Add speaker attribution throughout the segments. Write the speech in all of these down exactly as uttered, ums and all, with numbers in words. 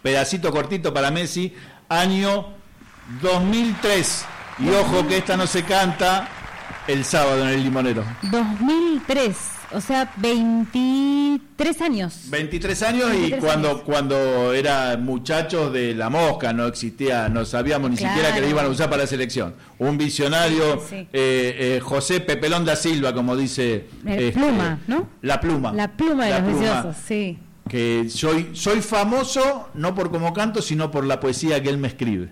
Speaker 1: pedacito cortito para Messi, año dos mil tres. Y ojo que esta no se canta el sábado en el Limonero.
Speaker 2: dos mil tres, o sea, veintitrés años.
Speaker 1: veintitrés años
Speaker 2: veintitrés
Speaker 1: y cuando
Speaker 2: años.
Speaker 1: cuando eran muchachos de La Mosca, no existía, no sabíamos ni
Speaker 2: Claro.
Speaker 1: siquiera que le iban a usar para la selección. Un visionario,
Speaker 2: Sí, sí.
Speaker 1: eh, eh, José Pepelón da Silva, como dice...
Speaker 2: Eh, Pluma, ¿no?
Speaker 1: La Pluma.
Speaker 2: La pluma de
Speaker 1: La
Speaker 2: los
Speaker 1: Pluma.
Speaker 2: viciosos, sí.
Speaker 1: Que soy soy famoso no por cómo canto, sino por la poesía que él me escribe.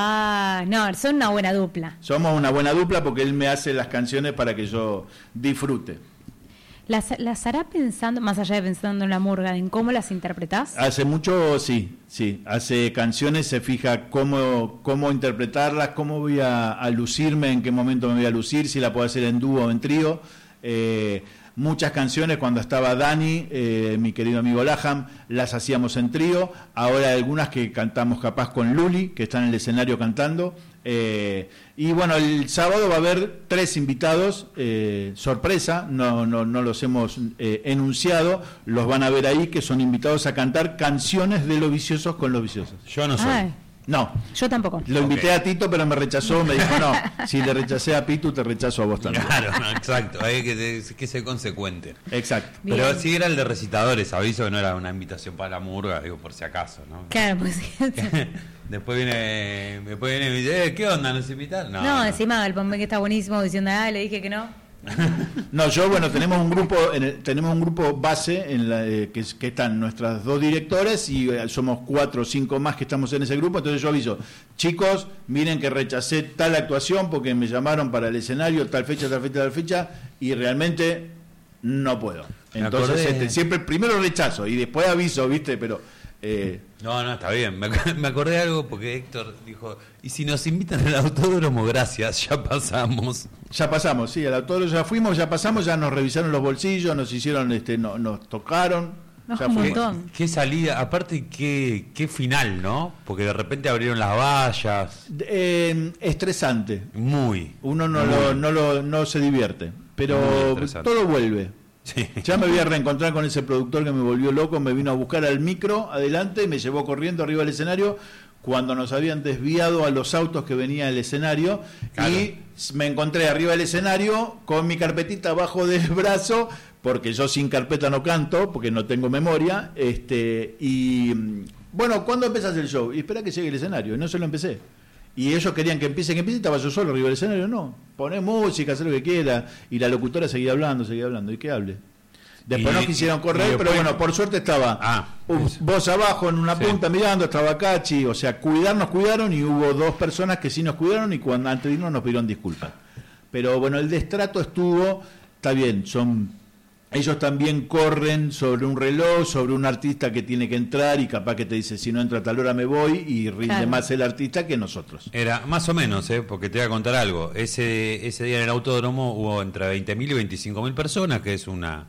Speaker 2: Ah, no, son una buena dupla.
Speaker 1: Somos una buena dupla porque él me hace las canciones para que yo disfrute.
Speaker 2: ¿Las, las hará pensando, más allá de pensando en la murga, en cómo las interpretás?
Speaker 1: Hace mucho, sí, sí. Hace canciones, se fija cómo, cómo interpretarlas, cómo voy a, a lucirme, en qué momento me voy a lucir, si la puedo hacer en dúo o en trío. Eh, muchas canciones, cuando estaba Dani, eh, mi querido amigo Laham, las hacíamos en trío. Ahora hay algunas que cantamos capaz con Luli, que está en el escenario cantando. Eh, y bueno, el sábado va a haber tres invitados, eh, sorpresa, no, no, no los hemos eh, enunciado, los van a ver ahí, que son invitados a cantar canciones de los viciosos con los viciosos.
Speaker 3: Yo no soy.
Speaker 2: Ay,
Speaker 1: No,
Speaker 2: yo tampoco.
Speaker 1: lo invité
Speaker 3: Ok.
Speaker 1: a Tito, pero me rechazó, me dijo, no, si le rechacé a Pitu, te rechazo a vos también.
Speaker 3: Claro, no, exacto, hay que, que ser consecuente.
Speaker 1: Exacto.
Speaker 2: Bien.
Speaker 3: Pero sí era el de recitadores, aviso que no era una invitación para la murga, digo por si acaso, ¿no?
Speaker 2: Claro, pues sí.
Speaker 3: Después viene, después viene y me dice, eh, ¿qué onda? ¿Nos invitan?
Speaker 2: No, no, encima el Pompey que está buenísimo diciendo, ah, le dije que no.
Speaker 1: No, yo, bueno, tenemos un grupo en el- tenemos un grupo base en la, eh, que, es- que están nuestras dos directores y eh, somos cuatro o cinco más que estamos en ese grupo, entonces yo aviso, chicos, miren que rechacé tal actuación porque me llamaron para el escenario, tal fecha, tal fecha, tal fecha, y realmente no puedo.
Speaker 3: Me
Speaker 1: Entonces,
Speaker 3: acordé-
Speaker 1: este, siempre primero rechazo y después aviso, ¿viste? Pero... Eh,
Speaker 3: No, no, está bien. Me, ac- me acordé de algo porque Héctor dijo, y si nos invitan al autódromo, gracias, ya pasamos.
Speaker 1: Ya pasamos, sí, al autódromo ya fuimos, ya pasamos, ya nos revisaron los bolsillos, nos hicieron, este, no, nos tocaron,
Speaker 2: No,
Speaker 1: ya
Speaker 2: un
Speaker 1: fuimos.
Speaker 2: montón.
Speaker 3: Qué salida, aparte qué, qué final, ¿no? Porque de repente abrieron las vallas.
Speaker 1: Eh, estresante,
Speaker 3: Muy.
Speaker 1: uno no
Speaker 3: muy.
Speaker 1: lo, no lo, no se divierte,
Speaker 3: Muy
Speaker 1: pero
Speaker 3: estresante.
Speaker 1: todo vuelve.
Speaker 3: Sí.
Speaker 1: Ya me voy a reencontrar con ese productor que me volvió loco, me vino a buscar al micro adelante y me llevó corriendo arriba del escenario cuando nos habían desviado a los autos que venía del escenario.
Speaker 3: Claro.
Speaker 1: Y me encontré arriba del escenario con mi carpetita abajo del brazo, porque yo sin carpeta no canto, porque no tengo memoria, este y mm, bueno, ¿cuándo empezás el show? Y espera que llegue el escenario, y no se lo empecé. Y ellos querían que empiece, que empiece, y estaba yo solo arriba del escenario, no. Poné música, haz lo que quiera. Y la locutora seguía hablando, seguía hablando, y que hable. Después
Speaker 3: Y-
Speaker 1: no quisieron
Speaker 3: y
Speaker 1: correr,
Speaker 3: después-
Speaker 1: pero bueno, por suerte estaba
Speaker 3: Ah,
Speaker 1: uh,
Speaker 3: eso.
Speaker 1: vos abajo en una
Speaker 3: Sí.
Speaker 1: punta mirando, estaba Cachi, o sea, cuidarnos cuidaron y hubo dos personas que sí nos cuidaron y cuando antes de irnos nos pidieron disculpas. Pero bueno, el destrato estuvo, está bien, son ellos también corren sobre un reloj, sobre un artista que tiene que entrar y capaz que te dice, si no entra a tal hora me voy, y rinde
Speaker 2: Claro.
Speaker 1: más el artista que nosotros.
Speaker 3: Era más o menos, ¿eh? Porque te voy a contar algo. Ese ese día en el autódromo hubo entre veinte mil y veinticinco mil personas, que es una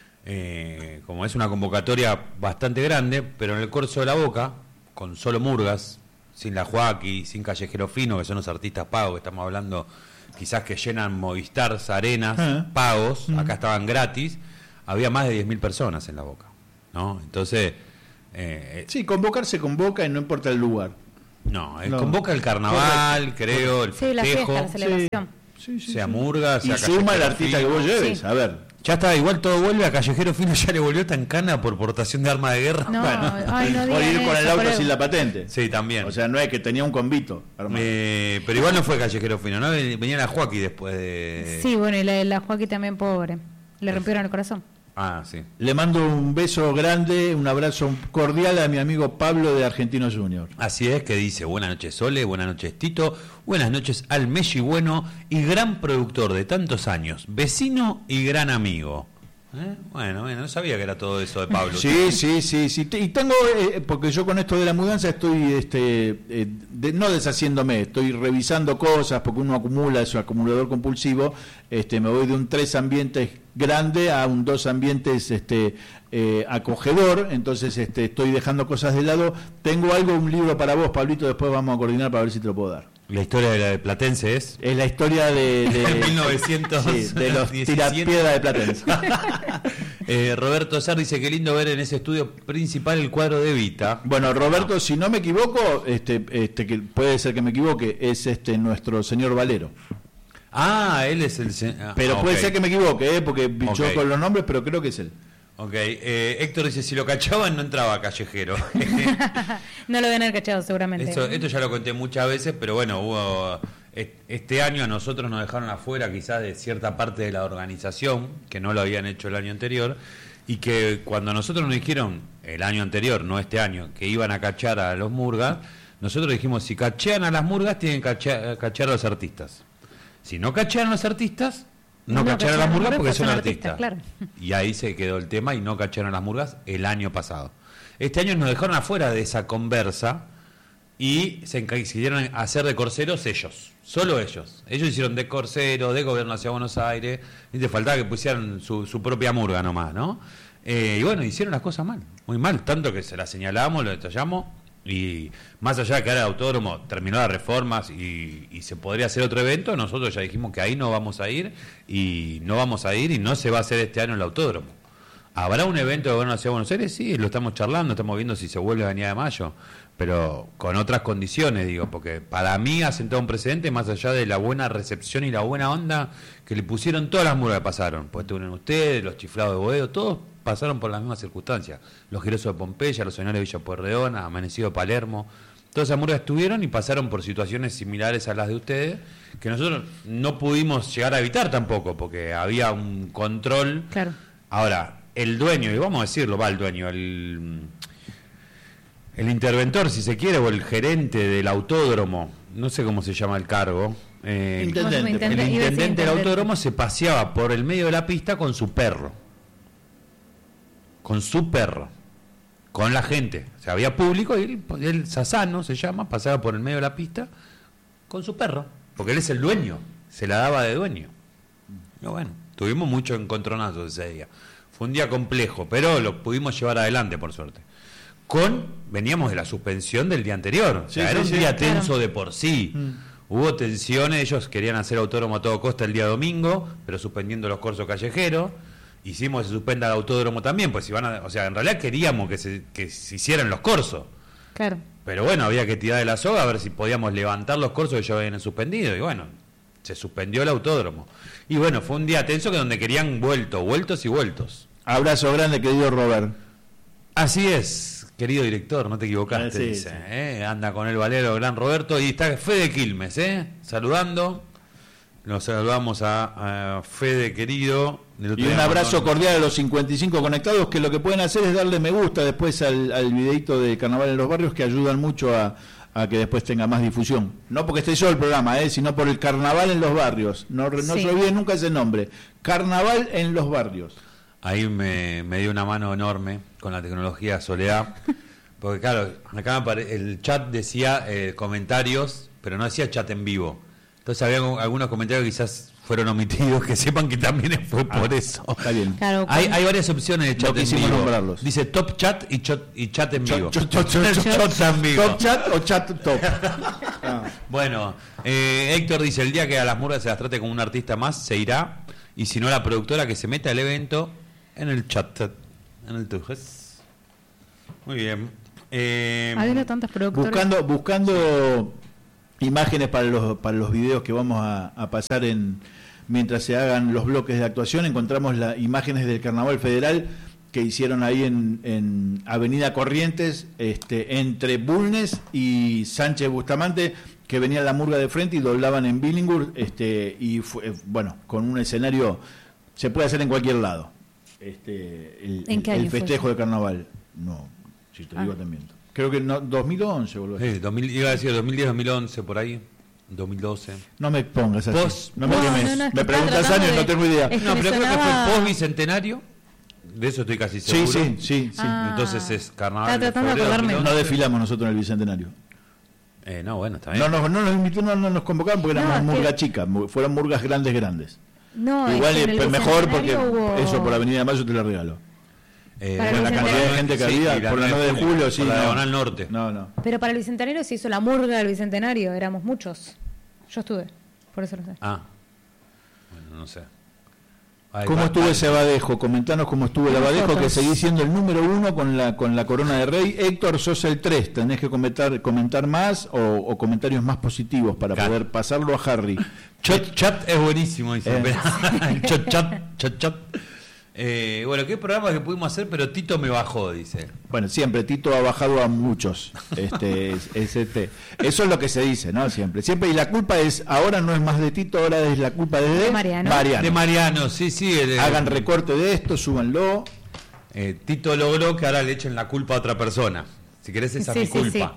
Speaker 3: eh, como es una convocatoria bastante grande, pero en el Corso de la Boca, con solo murgas, sin la Joaquí, sin Callejero Fino, que son los artistas pagos, que estamos hablando quizás que llenan Movistar, Arenas,
Speaker 1: Ah.
Speaker 3: pagos,
Speaker 1: Mm.
Speaker 3: acá estaban gratis, había más de diez mil personas en la Boca, ¿no? Entonces, eh,
Speaker 1: Sí, convocar se convoca y no importa el lugar.
Speaker 3: no, eh,
Speaker 1: No.
Speaker 3: convoca el carnaval, creo, el
Speaker 2: Sí, la
Speaker 3: festejo,
Speaker 2: fiesta, la celebración.
Speaker 1: Sí, sí,
Speaker 3: sea
Speaker 1: sí.
Speaker 3: murga,
Speaker 1: Y
Speaker 3: sea
Speaker 1: suma el
Speaker 3: Callejero
Speaker 1: artista
Speaker 3: Fino.
Speaker 1: que vos lleves,
Speaker 2: Sí.
Speaker 1: a ver.
Speaker 3: Ya está, igual todo vuelve a Callejero Fino, ya le volvió tan cana por portación de arma de guerra.
Speaker 2: No,
Speaker 1: Bueno,
Speaker 2: ay, no
Speaker 1: por
Speaker 2: digan
Speaker 1: ir con el
Speaker 2: eso,
Speaker 1: auto
Speaker 2: pero-
Speaker 1: sin la patente.
Speaker 3: Sí, también.
Speaker 1: O sea, no es que tenía un convito, hermano.
Speaker 3: Eh, pero igual no fue Callejero Fino, ¿no? Venía la Joaquí después de...
Speaker 2: Sí, bueno, y la, la Joaquín también pobre. Le rompieron el corazón.
Speaker 3: Ah, sí.
Speaker 1: Le mando un beso grande, un abrazo cordial a mi amigo Pablo de Argentinos Junior.
Speaker 3: Así es, que dice, buenas noches Sole, buenas noches Tito, buenas noches al Messi Bueno y gran productor de tantos años, vecino y gran amigo. ¿Eh? Bueno, bueno, no sabía que era todo eso de Pablo.
Speaker 1: Sí, sí, sí, sí. Y tengo, eh, porque yo con esto de la mudanza estoy, este, eh, de- no deshaciéndome, estoy revisando cosas, porque uno acumula, es un acumulador compulsivo. Este, me voy de un tres ambientes grande a un dos ambientes, este, eh, acogedor. Entonces, este, estoy dejando cosas de lado. Tengo algo, un libro para vos, Pablito. Después vamos a coordinar para ver si te lo puedo dar.
Speaker 3: La historia de la de Platense es...
Speaker 1: Es la historia de, de,
Speaker 3: mil novecientos
Speaker 1: sí, de los
Speaker 3: diecisiete.
Speaker 1: tirapiedra de Platense.
Speaker 3: Eh, Roberto Sar dice que lindo ver en ese estudio principal el cuadro de Evita.
Speaker 1: Bueno, Roberto, no. si no me equivoco, este, este, que puede ser que me equivoque, es este nuestro señor Valero.
Speaker 3: Ah, él es el... Ah,
Speaker 1: pero
Speaker 3: okay.
Speaker 1: puede ser que me equivoque, ¿eh? Porque bichó okay. con los nombres, pero creo que es él.
Speaker 3: Ok, eh, Héctor dice, si lo cachaban no entraba Callejero.
Speaker 2: No lo deben haber cachado seguramente.
Speaker 3: Eso, esto ya lo conté muchas veces, pero bueno, hubo este año a nosotros nos dejaron afuera quizás de cierta parte de la organización, que no lo habían hecho el año anterior, y que cuando nosotros nos dijeron, el año anterior, no este año, que iban a cachar a los murgas, nosotros dijimos, si cachean a las murgas, tienen que cachar, cachar a los artistas. Si no cachean a los artistas... No, no cacharon a las murgas porque son artistas. Claro. Y ahí se quedó el tema y no cacharon a las murgas el año pasado. Este año nos dejaron afuera de esa conversa y se decidieron hacer de corseros ellos. Solo ellos. Ellos hicieron de corsero, de gobierno hacia Buenos Aires. Y te faltaba que pusieran su, su propia murga nomás, ¿no? Eh, y bueno, hicieron las cosas mal. Muy mal. Tanto que se las señalamos, lo detallamos. Y más allá de que ahora el autódromo terminó las reformas y, y se podría hacer otro evento, nosotros ya dijimos que ahí no vamos a ir y no vamos a ir y no se va a hacer este año el autódromo. ¿Habrá un evento de Gobierno Ciudad de Buenos Aires? Sí, lo estamos charlando, estamos viendo si se vuelve a Avenida de Mayo, pero con otras condiciones, digo, porque para mí ha sentado un precedente más allá de la buena recepción y la buena onda que le pusieron todas las murgas que pasaron. Pues estuvieron ustedes, los chiflados de Boedo, todos pasaron por las mismas circunstancias. Los girosos de Pompeya, los señores de Villa Pueyrredón, Amanecido de Palermo, todas esas murgas estuvieron y pasaron por situaciones similares a las de ustedes, que nosotros no pudimos llegar a evitar tampoco, porque había un control.
Speaker 2: Claro.
Speaker 3: Ahora, el dueño, y vamos a decirlo, va el dueño, el, el interventor, si se quiere, o el gerente del autódromo, no sé cómo se llama el cargo, eh,
Speaker 1: intendente.
Speaker 3: el intendente del autódromo se paseaba por el medio de la pista con su perro. Con su perro, con la gente. O sea, había público y él, él Sassano se llama, pasaba por el medio de la pista con su perro, porque él es el dueño, se la daba de dueño. Y bueno, tuvimos muchos encontronazos ese día. Fue un día complejo, pero lo pudimos llevar adelante, por suerte. Con, veníamos de la suspensión del día anterior, o sea, sí, era sí, un día sí, tenso claro. de por sí. Mm. Hubo tensiones, ellos querían hacer autódromo a todo costa el día domingo, pero suspendiendo los corsos callejeros. Hicimos que se suspenda el autódromo también, pues si van a, o sea, en realidad queríamos que se, que se hicieran los corsos.
Speaker 2: Claro.
Speaker 3: Pero bueno, había que tirar de la soga a ver si podíamos levantar los corsos que ya habían suspendido. Y bueno, se suspendió el autódromo. Y bueno, fue un día tenso que donde querían vueltos, vueltos y vueltos.
Speaker 1: Abrazo grande, querido Robert.
Speaker 3: Así es, querido director, no te equivocaste, ah, sí, dice. Sí. ¿eh? Anda con el Valero, gran Roberto. Y está Fede Quilmes, ¿eh? Saludando. Nos saludamos a, a Fede, querido.
Speaker 1: Y un abrazo cordial a los cincuenta y cinco conectados, que lo que pueden hacer es darle me gusta después al, al videito de Carnaval en los Barrios, que ayudan mucho a, a que después tenga más difusión. No porque esté yo el programa, ¿eh? sino por el Carnaval en los Barrios. No, no sí. se olviden nunca ese nombre. Carnaval en los Barrios.
Speaker 3: Ahí me, me dio una mano enorme con la tecnología Soledad. Porque claro, acá el chat decía eh, comentarios, pero no decía chat en vivo. Entonces había algunos comentarios que quizás fueron omitidos, que sepan que también fue ah, por eso.
Speaker 1: Está bien.
Speaker 2: Claro,
Speaker 3: hay, hay varias opciones de chat
Speaker 1: no
Speaker 3: en vivo.
Speaker 1: Nombrarlos.
Speaker 3: Dice top chat y, chot, y chat en vivo.
Speaker 1: Chot, chot, chot, chot, chot, chot en vivo. Top chat o chat top.
Speaker 3: ah. Bueno, eh, Héctor dice, el día que a las murgas se las trate como un artista más, se irá. Y si no, la productora que se meta al evento en el chat. En el tujes. Muy bien.
Speaker 2: Eh, Habiendo tantas productoras.
Speaker 1: Buscando, buscando imágenes para los, para los videos que vamos a, a pasar en mientras se hagan los bloques de actuación, encontramos las imágenes del Carnaval Federal que hicieron ahí en, en Avenida Corrientes, este, entre Bulnes y Sánchez Bustamante, que venía la murga de frente y doblaban en Billinghurst, este, y fue, bueno, con un escenario, se puede hacer en cualquier lado. Este, el,
Speaker 2: ¿En qué
Speaker 1: el,
Speaker 2: año
Speaker 1: el festejo
Speaker 2: fue?
Speaker 1: de Carnaval. No, si te ah. digo también. Creo que no, dos mil once, boludo.
Speaker 3: Sí, dos mil, iba a decir dos mil diez, dos mil once, por ahí. dos mil doce.
Speaker 1: No me pongas así.
Speaker 3: Post,
Speaker 1: no me
Speaker 2: no,
Speaker 1: quemes.
Speaker 2: No, no,
Speaker 1: me preguntas años, de, no tengo idea.
Speaker 2: Es que
Speaker 3: no, pero
Speaker 2: sonaba...
Speaker 3: creo que fue post bicentenario. De eso estoy casi seguro.
Speaker 1: Sí, sí, sí. sí.
Speaker 2: Ah.
Speaker 3: Entonces es Carnaval.
Speaker 2: Estaba tratando de acordarme.
Speaker 1: No desfilamos nosotros en el bicentenario.
Speaker 3: Eh, no, bueno, está bien.
Speaker 1: No, no, no nos invitó, no, no nos convocaron porque éramos
Speaker 2: no,
Speaker 1: murga
Speaker 2: que...
Speaker 1: chica. Fueron murgas grandes, grandes.
Speaker 2: No,
Speaker 1: igual
Speaker 2: es que
Speaker 1: es mejor porque
Speaker 2: hubo...
Speaker 1: eso por Avenida de Mayo te lo regalo.
Speaker 3: Eh,
Speaker 1: bueno, la cantidad de gente que
Speaker 3: sí,
Speaker 1: había por la nueve de julio, sí.
Speaker 3: Por la
Speaker 1: no.
Speaker 3: Diagonal Norte.
Speaker 1: No, no.
Speaker 2: Pero para el Bicentenario se hizo la murga del Bicentenario, éramos muchos. Yo estuve, por eso lo sé.
Speaker 3: Ah, bueno, no sé. Ahí
Speaker 1: ¿Cómo
Speaker 3: va,
Speaker 1: estuvo
Speaker 3: ahí.
Speaker 1: ese abadejo? Comentanos cómo estuvo el abadejo, que seguí siendo el número uno con la con la corona de rey. Héctor, sos el tres, tenés que comentar comentar más o, o comentarios más positivos para
Speaker 3: Claro.
Speaker 1: poder pasarlo a Harry.
Speaker 3: Chot chat es buenísimo, dice.
Speaker 1: Eh.
Speaker 3: Chot chat, chot chat. Eh, bueno, qué programa que pudimos hacer, pero Tito me bajó, dice.
Speaker 1: Bueno, siempre Tito ha bajado a muchos. Este, es, es este, eso es lo que se dice, ¿no? Siempre, siempre. Y la culpa es, ahora no es más de Tito, ahora es la culpa de,
Speaker 2: De Mariano.
Speaker 3: De Mariano, sí, sí. el-
Speaker 1: Hagan recorte de esto, súbanlo.
Speaker 3: Eh, Tito logró que ahora le echen la culpa a otra persona. Si querés, esa
Speaker 2: Sí,
Speaker 3: es mi
Speaker 2: sí,
Speaker 3: culpa.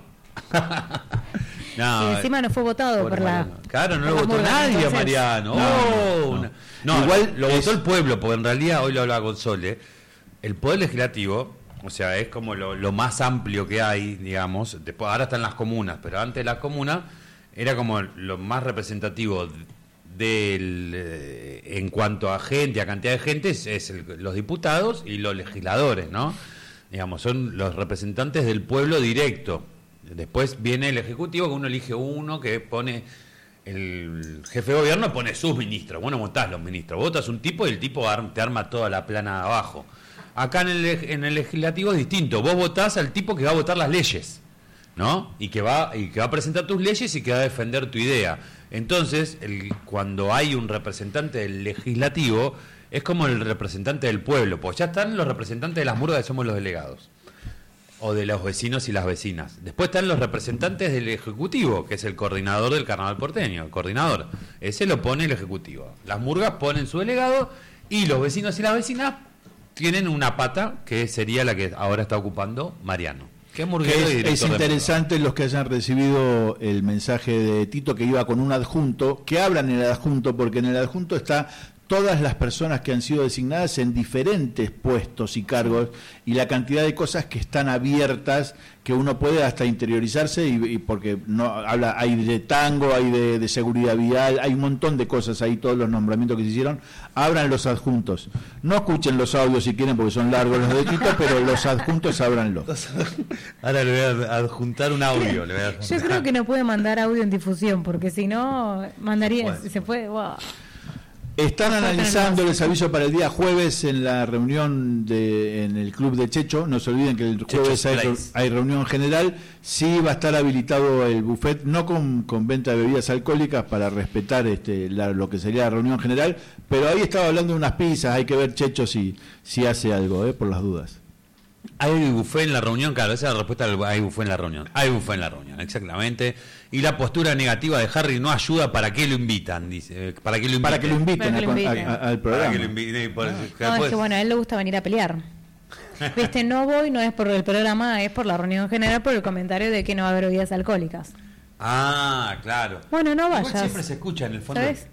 Speaker 2: Y
Speaker 3: no,
Speaker 2: encima no fue votado
Speaker 3: pobre
Speaker 2: por la.
Speaker 3: Mariano. Claro, no
Speaker 2: por
Speaker 3: lo
Speaker 2: las
Speaker 3: votó
Speaker 2: murgas,
Speaker 3: nadie a
Speaker 2: entonces.
Speaker 3: Mariano.
Speaker 1: No,
Speaker 3: Oh,
Speaker 1: no.
Speaker 3: no. No,
Speaker 1: Igual
Speaker 3: lo
Speaker 1: es-
Speaker 3: votó el pueblo, porque en realidad, hoy lo hablaba con Sole, el poder legislativo, o sea, es como lo, lo más amplio que hay, digamos. Después, ahora están las comunas, pero antes de las comunas era como lo más representativo del eh, en cuanto a gente, a cantidad de gente, es, es el- los diputados y los legisladores, ¿no? Digamos, son los representantes del pueblo directo. Después viene el ejecutivo, que uno elige uno que pone, el jefe de gobierno pone sus ministros. Vos no votás los ministros, votas un tipo y el tipo ar- te arma toda la plana de abajo. Acá en el, leg- en el legislativo es distinto, vos votás al tipo que va a votar las leyes, ¿no? Y que va y que va a presentar tus leyes y que va a defender tu idea. Entonces, el, cuando hay un representante del legislativo, es como el representante del pueblo, pues ya están los representantes de las murgas, que somos los delegados, o de los vecinos y las vecinas. Después están los representantes del ejecutivo, que es el coordinador del carnaval porteño, el coordinador. Ese lo pone el ejecutivo. Las murgas ponen su delegado y los vecinos y las vecinas tienen una pata que sería la que ahora está ocupando Mariano. Que es murguero
Speaker 1: Que
Speaker 3: y
Speaker 1: es,
Speaker 3: director
Speaker 1: es
Speaker 3: de
Speaker 1: interesante los que hayan recibido el mensaje de Tito, que iba con un adjunto, que hablan en el adjunto, porque en el adjunto está todas las personas que han sido designadas en diferentes puestos y cargos, y la cantidad de cosas que están abiertas, que uno puede hasta interiorizarse, y, y porque no habla, hay de tango, hay de, de seguridad vial, hay un montón de cosas ahí, todos los nombramientos que se hicieron. Abran los adjuntos, no escuchen los audios si quieren porque son largos los de Tito, pero los adjuntos ábranlos.
Speaker 3: Ahora le voy a adjuntar un audio. Le voy a
Speaker 2: Yo
Speaker 3: adjuntar.
Speaker 2: creo que no puede mandar audio en difusión, porque si no, mandaría,
Speaker 3: Bueno.
Speaker 2: se puede. Wow.
Speaker 1: Están analizando, les aviso, para el día jueves en la reunión de, en el club de Checho. No se olviden que el jueves hay,
Speaker 3: Place.
Speaker 1: hay reunión general. Sí va a estar habilitado el buffet, no con, con venta de bebidas alcohólicas para respetar este la, lo que sería la reunión general, pero ahí estaba hablando de unas pizzas. Hay que ver Checho si, si hace algo, eh, por las dudas.
Speaker 3: Hay buffet en la reunión, claro, esa es la respuesta al hay buffet en la reunión. Hay buffet en la reunión, exactamente. Y la postura negativa de Harry no ayuda, ¿para qué lo invitan? Dice, eh, ¿para qué lo inviten?
Speaker 1: Para que lo inviten,
Speaker 2: Para que lo
Speaker 1: a-
Speaker 2: inviten.
Speaker 1: a- a- al programa.
Speaker 3: Para que lo inviten. Por- que
Speaker 2: No, es
Speaker 3: después-
Speaker 2: que bueno, a él le gusta venir a pelear. Viste, no voy, no es por el programa, es por la reunión general, por el comentario de que no va a haber bebidas alcohólicas.
Speaker 3: Ah, claro.
Speaker 2: Bueno, no
Speaker 3: Igual
Speaker 2: vayas.
Speaker 3: siempre se escucha en el fondo.
Speaker 2: ¿Sabes?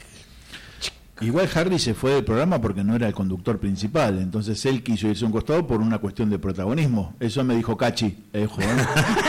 Speaker 1: Igual Harry se fue del programa porque no era el conductor principal, entonces él quiso irse a un costado por una cuestión de protagonismo. Eso me dijo Cachi, eh, joven.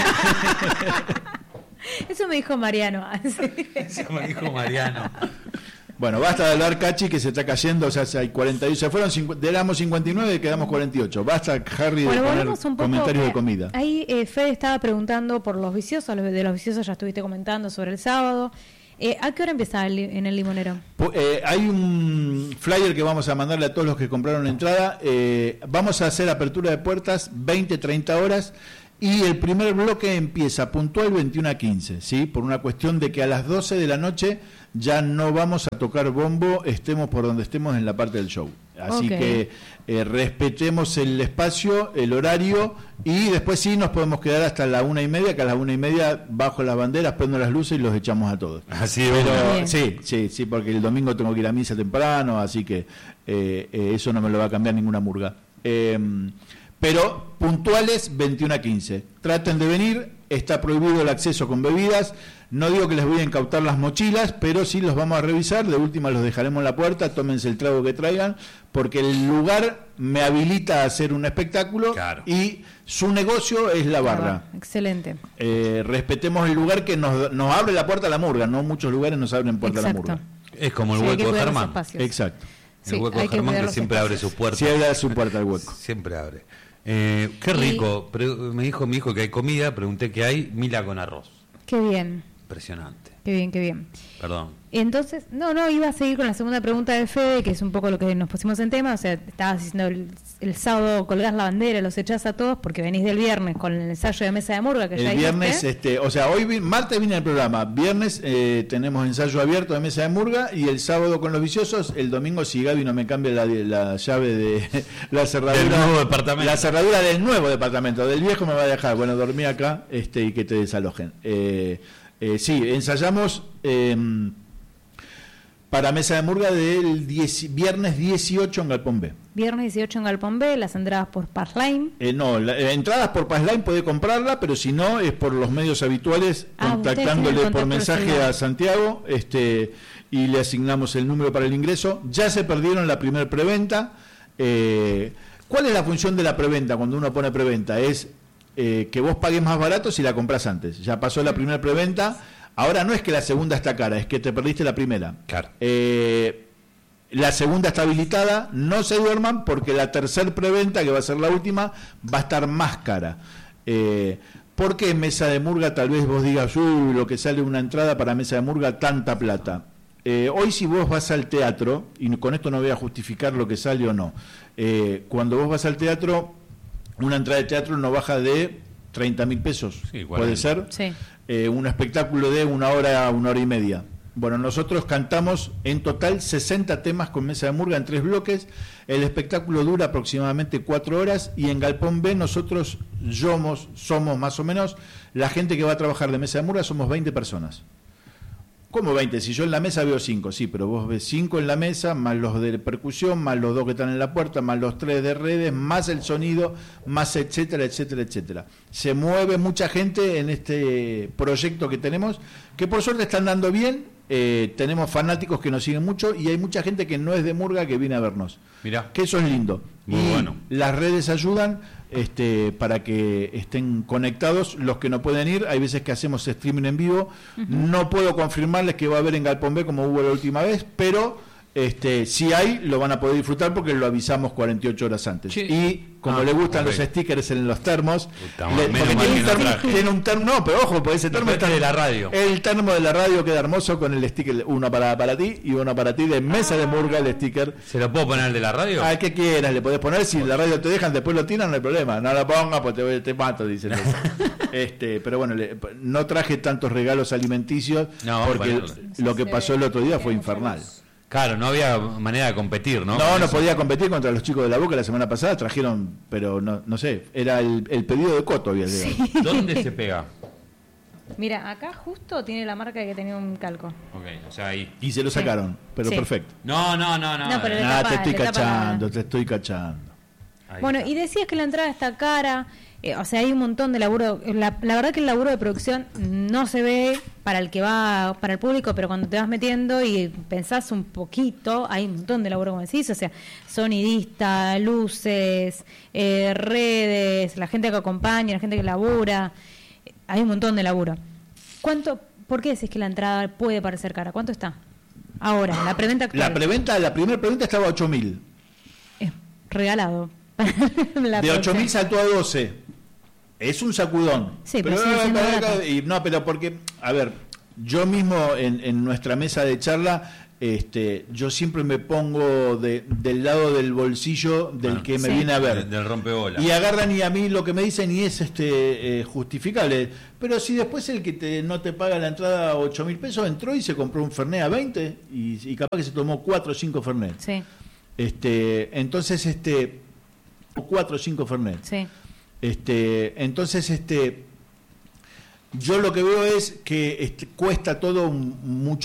Speaker 2: Eso me dijo Mariano.
Speaker 3: Eso me dijo Mariano.
Speaker 1: Bueno, basta de hablar, Cachi, que se está cayendo, o sea, hay cuarenta y ocho, se fueron, cincuenta, éramos cincuenta y nueve, quedamos cuarenta y ocho. Basta, Harry,
Speaker 2: Bueno,
Speaker 1: de poner
Speaker 2: volvemos un poco.
Speaker 1: comentarios de
Speaker 2: que
Speaker 1: comida.
Speaker 2: Ahí eh, Fede estaba preguntando por los viciosos, los- de los viciosos ya estuviste comentando sobre el sábado. Eh, ¿A qué hora empieza el li- en el limonero?
Speaker 1: Po- eh, hay un flyer que vamos a mandarle a todos los que compraron entrada. Eh, vamos a hacer apertura de puertas veinte, treinta horas. Y el primer bloque empieza puntual veintiuno a quince, ¿sí? Por una cuestión de que a las doce de la noche ya no vamos a tocar bombo, estemos por donde estemos en la parte del show. Así
Speaker 2: Ok.
Speaker 1: que eh, respetemos el espacio, el horario, y después sí nos podemos quedar hasta la una y media, que a las una y media bajo las banderas, prendo las luces y los echamos a todos.
Speaker 3: Así es.
Speaker 1: Pero
Speaker 2: Bien.
Speaker 1: sí, sí, sí, porque el domingo tengo que ir a misa temprano, así que eh, eh, eso no me lo va a cambiar ninguna murga. Eh, pero puntuales veintiuno a quince. Traten de venir, está prohibido el acceso con bebidas. No digo que les voy a incautar las mochilas, pero sí los vamos a revisar. De última los dejaremos en la puerta, tómense el trago que traigan, porque el lugar me habilita a hacer un espectáculo.
Speaker 3: Claro.
Speaker 1: Y su negocio es la barra.
Speaker 2: Excelente.
Speaker 1: Eh, respetemos el lugar que nos, nos abre la puerta a la murga. No muchos lugares nos abren puerta a la
Speaker 2: Exacto.
Speaker 1: murga.
Speaker 3: Es como el
Speaker 2: Sí, hay que
Speaker 3: hueco de
Speaker 2: cuidar los
Speaker 3: Germán.
Speaker 2: espacios.
Speaker 1: Exacto.
Speaker 3: El
Speaker 2: Sí,
Speaker 3: hueco
Speaker 2: hay
Speaker 3: de
Speaker 2: que
Speaker 3: Germán
Speaker 2: cuidar
Speaker 3: que
Speaker 2: los
Speaker 3: siempre abre
Speaker 2: espacios.
Speaker 3: sus puertas.
Speaker 1: Si abre su puerta al hueco.
Speaker 3: Siempre abre. Eh, qué
Speaker 2: Y-
Speaker 3: rico. Pre- me dijo mi hijo que hay comida. Pregunté qué hay. Mila con arroz.
Speaker 2: Qué bien.
Speaker 3: Impresionante.
Speaker 2: Qué bien, qué bien.
Speaker 3: Perdón.
Speaker 2: Entonces, no, no, iba a seguir con la segunda pregunta de Fede, que es un poco lo que nos pusimos en tema. O sea, estabas diciendo el, el sábado colgás la bandera, los echás a todos porque venís del viernes con el ensayo de mesa de murga que
Speaker 1: el
Speaker 2: ya
Speaker 1: viernes,
Speaker 2: dijiste.
Speaker 1: este, o sea, hoy vi- martes viene el programa, viernes eh, tenemos ensayo abierto de mesa de murga y el sábado con los viciosos, el domingo si Gaby no me cambia la, la llave de la cerradura
Speaker 3: Del nuevo departamento.
Speaker 1: la cerradura del nuevo departamento, del viejo me va a dejar, bueno, dormí acá este y que te desalojen. Eh, eh, sí, ensayamos eh, para mesa de murga del diez, viernes dieciocho en Galpón B.
Speaker 2: Viernes dieciocho en Galpón B, las entradas por Passline.
Speaker 1: Eh, no, la, eh, entradas por Passline puede comprarla, pero si no es por los medios habituales,
Speaker 2: Ah,
Speaker 1: contactándole
Speaker 2: ustedes tienen
Speaker 1: por
Speaker 2: contacto
Speaker 1: mensaje
Speaker 2: celular.
Speaker 1: a Santiago, este, y le asignamos el número para el ingreso. Ya se perdieron la primer preventa. Eh, ¿Cuál es la función de la preventa cuando uno pone preventa? Es eh, que vos pagues más barato si la compras antes. Ya pasó la primera preventa. Ahora no es que la segunda está cara, es que te perdiste la primera.
Speaker 3: Claro.
Speaker 1: Eh, la segunda está habilitada, no se duerman porque la tercer preventa, que va a ser la última, va a estar más cara. Eh, ¿Por qué en mesa de murga tal vez vos digas, uy, lo que sale una entrada para mesa de murga, tanta plata? Eh, hoy si vos vas al teatro, y con esto no voy a justificar lo que sale o no, eh, cuando vos vas al teatro, una entrada de teatro no baja de treinta mil pesos,
Speaker 3: Sí,
Speaker 1: puede ser.
Speaker 2: Sí.
Speaker 1: Eh, un espectáculo de una hora, una hora y media. Bueno, nosotros cantamos en total sesenta temas con mesa de murga en tres bloques. El espectáculo dura aproximadamente cuatro horas y en Galpón B nosotros somos, somos más o menos la gente que va a trabajar de mesa de murga, somos veinte personas. ¿Cómo veinte? Si yo en la mesa veo cinco, sí, pero vos ves cinco en la mesa, más los de percusión, más los dos que están en la puerta, más los tres de redes, más el sonido, más etcétera, etcétera, etcétera. Se mueve mucha gente en este proyecto que tenemos, que por suerte están dando bien, eh, tenemos fanáticos que nos siguen mucho y hay mucha gente que no es de murga que viene a vernos.
Speaker 3: Mirá.
Speaker 1: Que eso es lindo.
Speaker 3: Muy
Speaker 1: y
Speaker 3: bueno.
Speaker 1: las redes ayudan este, para que estén conectados los que no pueden ir. Hay veces que hacemos streaming en vivo. Uh-huh. No puedo confirmarles que va a haber en Galpón B como hubo la última vez, pero este, si hay, lo van a poder disfrutar porque lo avisamos cuarenta y ocho horas antes.
Speaker 3: Sí.
Speaker 1: Y como
Speaker 3: Ah,
Speaker 1: le gustan
Speaker 3: okay.
Speaker 1: los stickers en los termos,
Speaker 3: Puta,
Speaker 1: le,
Speaker 3: menos
Speaker 1: porque
Speaker 3: mal
Speaker 1: tiene
Speaker 3: que
Speaker 1: un,
Speaker 3: no
Speaker 1: termo,
Speaker 3: traje.
Speaker 1: tiene un termo, no, pero ojo, porque ese termo
Speaker 3: Este
Speaker 1: está
Speaker 3: de la radio.
Speaker 1: El termo de la radio queda hermoso con el sticker, uno para, para ti y uno para ti de mesa de murga, el sticker.
Speaker 3: ¿Se lo puedo poner al de la radio?
Speaker 1: Al que quieras, le podés poner, si la radio te dejan, después lo tiran, no hay problema. No lo pongas, pues te, te mato, dicen. este, pero bueno, le, no traje tantos regalos alimenticios
Speaker 3: No,
Speaker 1: porque
Speaker 3: bueno,
Speaker 1: lo que pasó el otro día fue infernal.
Speaker 3: Claro, no había manera de competir, ¿no?
Speaker 1: No, no
Speaker 3: Eso.
Speaker 1: podía competir contra los chicos de la Boca la semana pasada, trajeron, pero no, no sé, era el, el pedido de Coto había llegado.
Speaker 2: Sí.
Speaker 3: ¿Dónde se pega?
Speaker 2: Mira, acá justo tiene la marca que tenía un calco.
Speaker 3: Ok, o sea, ahí.
Speaker 1: Y se lo sacaron, pero
Speaker 2: Sí.
Speaker 1: perfecto.
Speaker 3: No, no, no, no.
Speaker 2: No, pero le
Speaker 1: Nada,
Speaker 2: tapa-
Speaker 1: te estoy
Speaker 2: le tapa
Speaker 1: cachando,
Speaker 2: la-
Speaker 1: te estoy cachando.
Speaker 3: Ahí
Speaker 2: Bueno,
Speaker 3: está.
Speaker 2: y decías que la entrada está cara, eh, o sea, hay un montón de laburo. La, la verdad que el laburo de producción no se ve para el que va, para el público, pero cuando te vas metiendo y pensás un poquito, hay un montón de laburo, como decís, o sea, sonidista, luces, eh, redes, la gente que acompaña, la gente que labura, eh, hay un montón de laburo. ¿Cuánto, por qué decís que la entrada puede parecer cara? ¿Cuánto está? Ahora, la preventa actual.
Speaker 1: La preventa, la primera preventa estaba a ocho mil.
Speaker 2: Es regalado. La
Speaker 1: De ocho mil
Speaker 2: producción.
Speaker 1: saltó a doce. Es un sacudón.
Speaker 2: Sí, pero sigue siendo barato.
Speaker 1: y, no, pero porque, a ver, yo mismo en, en nuestra mesa de charla, este, yo siempre me pongo de, del lado del bolsillo del
Speaker 3: Ah,
Speaker 1: que me
Speaker 2: sí.
Speaker 1: viene a ver.
Speaker 3: Del, del rompebola.
Speaker 1: Y agarran y a mí lo que me dicen y es este eh, justificable. Pero si después el que te, no te paga la entrada a ocho mil pesos entró y se compró un Fernet a veinte y, y capaz que se tomó cuatro o cinco Fernet.
Speaker 2: Sí,
Speaker 1: Este, entonces, este, cuatro o cinco Fernet.
Speaker 2: sí.
Speaker 1: Este, entonces, este, yo lo que veo es que este, cuesta todo un- mucho